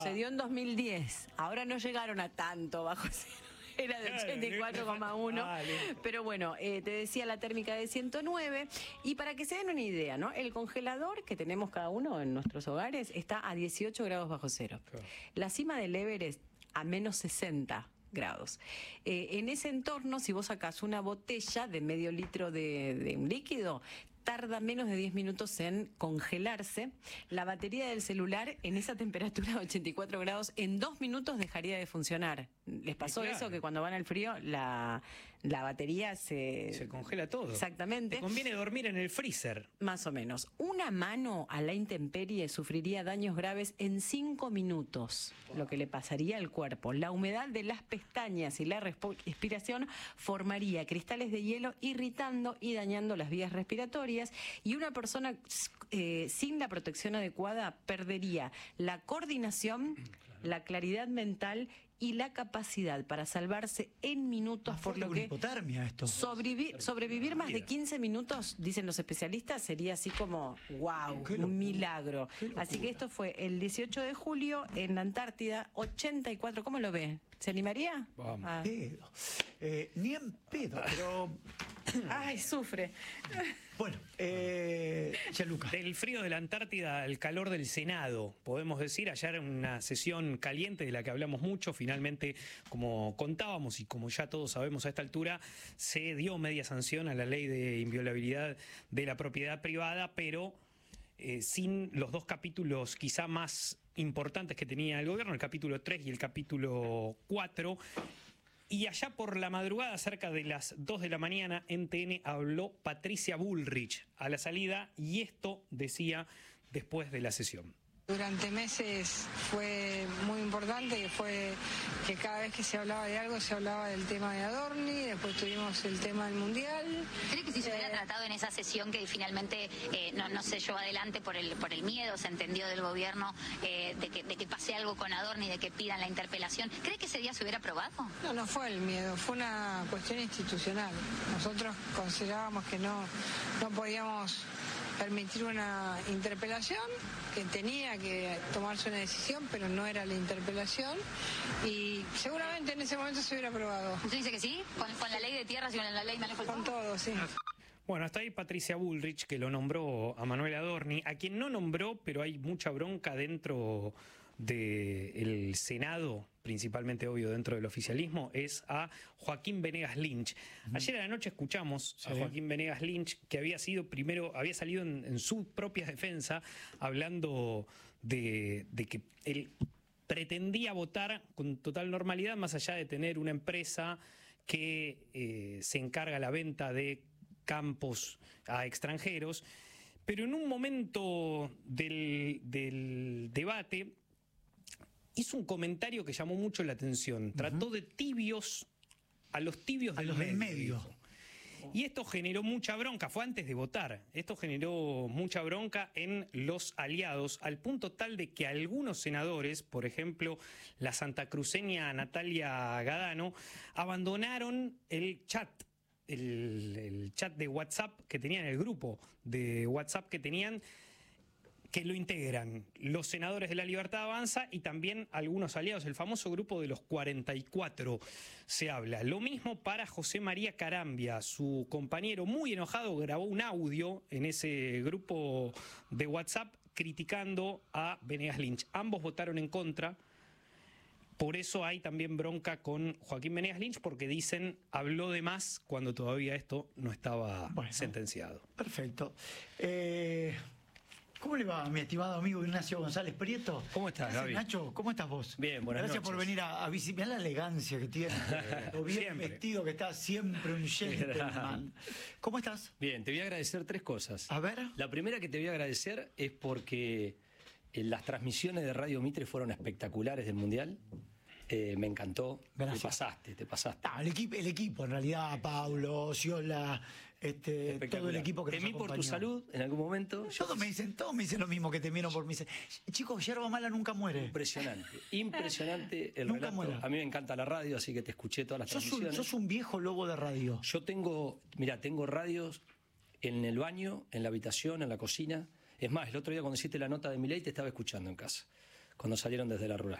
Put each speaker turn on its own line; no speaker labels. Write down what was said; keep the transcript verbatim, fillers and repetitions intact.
Se dio en dos mil diez, ahora no llegaron a tanto bajo cero. Era de ochenta y cuatro coma uno, pero bueno, eh, te decía la térmica de ciento nueve. Y para que se den una idea, ¿no? El congelador que tenemos cada uno en nuestros hogares está a dieciocho grados bajo cero. Claro. La cima del Everest a menos sesenta grados. Eh, en ese entorno, si vos sacás una botella de medio litro de, de un líquido, tarda menos de diez minutos en congelarse. La batería del celular en esa temperatura de ochenta y cuatro grados en dos minutos dejaría de funcionar. ¿Les pasó claro. eso? Que cuando van al frío la, la batería se...
Se congela todo.
Exactamente.
Te conviene dormir en el freezer.
Más o menos. Una mano a la intemperie sufriría daños graves en cinco minutos, wow. lo que le pasaría al cuerpo. La humedad de las pestañas y la respiración formaría cristales de hielo irritando y dañando las vías respiratorias, y una persona eh, sin la protección adecuada perdería la coordinación, claro. la claridad mental y la capacidad para salvarse en minutos,
más
por lo que
hipotermia esto.
Sobrevivir, sobrevivir más de quince minutos, dicen los especialistas, sería así como wow, un milagro. Así que esto fue el dieciocho de julio en la Antártida, ochenta y cuatro, ¿cómo lo ve? ¿Se animaría?
Vamos. Ah. Pedo. Eh, ni en pedo, pero...
Ay, sufre.
Bueno, eh, Gianluca.
Del frío de la Antártida al calor del Senado, podemos decir. Ayer una sesión caliente de la que hablamos mucho. Finalmente, como contábamos y como ya todos sabemos a esta altura, se dio media sanción a la ley de inviolabilidad de la propiedad privada, pero eh, sin los dos capítulos quizá más importantes que tenía el gobierno, el capítulo tres y el capítulo cuatro. Y allá por la madrugada, cerca de las dos de la mañana, en T N habló Patricia Bullrich a la salida, y esto decía después de la sesión.
Durante meses fue muy importante, fue que cada vez que se hablaba de algo se hablaba del tema de Adorni, después tuvimos el tema del Mundial.
¿Cree que si se hubiera
eh,
tratado en esa sesión que finalmente eh, no, no se llevó adelante por el por el miedo, se entendió del gobierno, eh, de, que, de que pase algo con Adorni, de que pidan la interpelación, ¿cree que ese día se hubiera aprobado?
No, no fue el miedo, fue una cuestión institucional. Nosotros considerábamos que no, no podíamos permitir una interpelación, que tenía que tomarse una decisión, pero no era la interpelación, y seguramente en ese momento se hubiera aprobado.
¿Usted dice que sí? ¿Con, con la ley de tierras y con la ley manejo del
Con todo, sí.
Bueno, hasta ahí Patricia Bullrich, que lo nombró a Manuel Adorni, a quien no nombró, pero hay mucha bronca dentro del Senado, principalmente obvio dentro del oficialismo, es a Joaquín Venegas Lynch. Uh-huh. Ayer a la noche escuchamos sí. a Joaquín Venegas Lynch, que había sido primero, había salido en, en su propia defensa, hablando de, de que él pretendía votar con total normalidad, más allá de tener una empresa que eh, se encarga la venta de campos a extranjeros, pero en un momento del, del debate hizo un comentario que llamó mucho la atención. Trató de tibios a los tibios del,
a los
medio,
del medio.
Y esto generó mucha bronca, fue antes de votar, esto generó mucha bronca en los aliados, al punto tal de que algunos senadores, por ejemplo, la santacruceña Natalia Gadano, abandonaron el chat. El, el chat de WhatsApp que tenían, el grupo de WhatsApp que tenían, que lo integran los senadores de La Libertad Avanza y también algunos aliados, el famoso grupo de los cuarenta y cuatro se habla. Lo mismo para José María Carambia, su compañero muy enojado grabó un audio en ese grupo de WhatsApp criticando a Venegas Lynch. Ambos votaron en contra. Por eso hay también bronca con Joaquín Venegas Lynch, porque dicen habló de más cuando todavía esto no estaba bueno, sentenciado.
Perfecto. Eh, ¿Cómo le va, mi estimado amigo Ignacio González Prieto?
¿Cómo estás, Gaby?
Nacho, ¿cómo estás vos?
Bien, buenas
Gracias
noches.
por venir a, a visitar la elegancia que tiene, lo bien
Siempre.
vestido que está, siempre un gentleman. ¿Cómo estás?
Bien, te voy a agradecer tres cosas.
A ver.
La primera que te voy a agradecer es porque eh, las transmisiones de Radio Mitre fueron espectaculares del Mundial. Eh, me encantó.
Gracias.
Te pasaste, te pasaste.
No, el, equipo, el equipo, en realidad, Paulo, Ciola, este, todo el equipo que nos
temí por tu
acompañó.
salud en algún momento.
Todos me dicen, todos me dicen lo mismo, que temieron por mí. Chicos, yerba mala nunca muere.
Impresionante, impresionante el
Nunca
relato.
muere.
A mí me encanta la radio, así que te escuché todas las
Sos un,
transmisiones.
sos un viejo lobo de radio.
Yo tengo, mira, tengo radios en el baño, en la habitación, en la cocina. Es más, el otro día cuando hiciste la nota de Milei te estaba escuchando en casa. cuando salieron desde la rural.